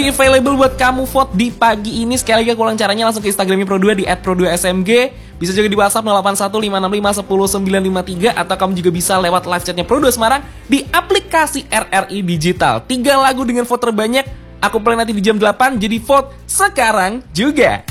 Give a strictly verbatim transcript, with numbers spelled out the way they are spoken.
Available buat kamu vote di pagi ini. Sekali lagi aku ulang caranya, langsung ke Instagramnya Pro dua di et pro dua S M G. Bisa juga di WhatsApp nol delapan satu lima enam lima satu nol sembilan lima tiga. Atau kamu juga bisa lewat live chatnya Pro dua Semarang di aplikasi R R I Digital. Tiga lagu dengan vote terbanyak aku play nanti di jam delapan. Jadi vote sekarang juga.